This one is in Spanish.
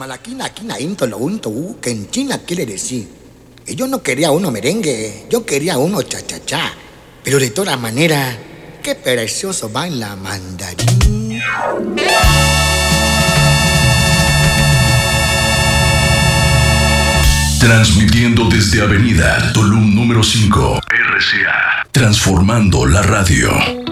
malaquina, quina, into, lo unto, que en China quiere decir. Que yo no quería uno merengue, yo quería uno cha-cha-cha. Pero de todas maneras, qué precioso baila mandarín. Transmitiendo desde Avenida Tulum número 5, RCA. Transformando la radio.